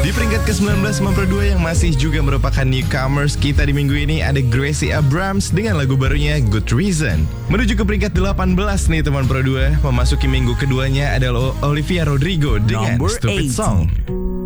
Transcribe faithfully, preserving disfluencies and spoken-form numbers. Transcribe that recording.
Di peringkat ke sembilan belas Sembilan Pro dua yang masih juga merupakan newcomers kita di minggu ini ada Gracie Abrams dengan lagu barunya Good Reason. Menuju ke peringkat delapan belas nih teman Pro dua, memasuki minggu keduanya adalah Olivia Rodrigo dengan Number Stupid eight. Song.